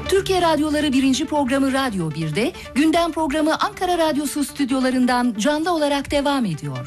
Türkiye Radyoları 1. programı Radyo 1'de, gündem programı Ankara Radyosu stüdyolarından canlı olarak devam ediyor.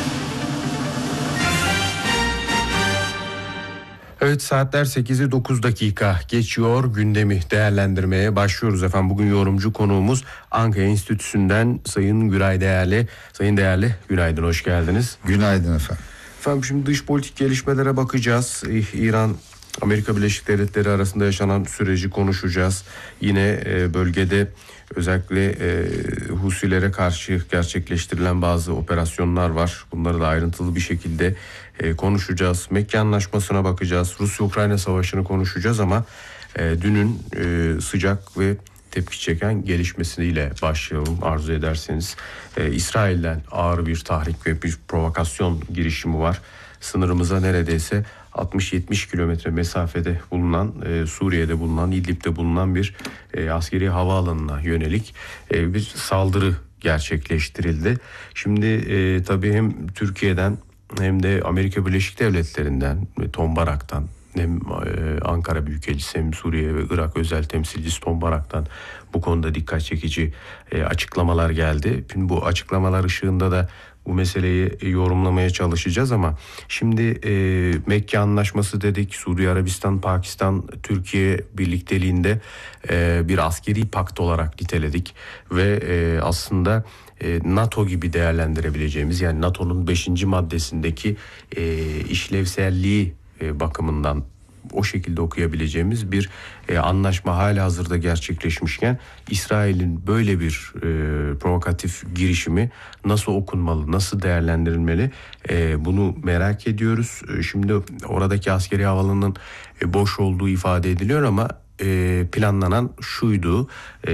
Evet, saatler 8'i 9 dakika geçiyor. Gündemi değerlendirmeye başlıyoruz efendim. Bugün yorumcu konuğumuz Ankara Enstitüsü'nden Sayın Güray Değerli. Sayın Değerli, günaydın, hoş geldiniz. Günaydın efendim. Efendim, şimdi dış politik gelişmelere bakacağız. İran, Amerika Birleşik Devletleri arasında yaşanan süreci konuşacağız. Yine bölgede özellikle Husilere karşı gerçekleştirilen bazı operasyonlar var. Bunları da ayrıntılı bir şekilde konuşacağız. Mekke Anlaşması'na bakacağız. Rusya-Ukrayna Savaşı'nı konuşacağız ama dünün sıcak ve tepki çeken gelişmesiyle başlayalım arzu ederseniz. İsrail'den ağır bir tahrik ve bir provokasyon girişimi var. Sınırımıza neredeyse 60-70 kilometre mesafede bulunan, Suriye'de bulunan, İdlib'de bulunan bir askeri havaalanına yönelik bir saldırı gerçekleştirildi. Şimdi tabii hem Türkiye'den hem de Amerika Birleşik Devletleri'nden ve Tom Barak'tan, hem Ankara Büyükelçisi hem Suriye ve Irak özel temsilcisi Tom Barak'tan bu konuda dikkat çekici açıklamalar geldi. Şimdi bu açıklamalar ışığında da bu meseleyi yorumlamaya çalışacağız ama şimdi Mekke Anlaşması dedik, Suriye, Arabistan, Pakistan, Türkiye birlikteliğinde bir askeri pakt olarak niteledik ve aslında NATO gibi değerlendirebileceğimiz, yani NATO'nun 5. maddesindeki işlevselliği bakımından o şekilde okuyabileceğimiz bir anlaşma halihazırda gerçekleşmişken İsrail'in böyle bir provokatif girişimi nasıl okunmalı, nasıl değerlendirilmeli, bunu merak ediyoruz. Şimdi oradaki askeri havaalanının boş olduğu ifade ediliyor ama planlanan şuydu: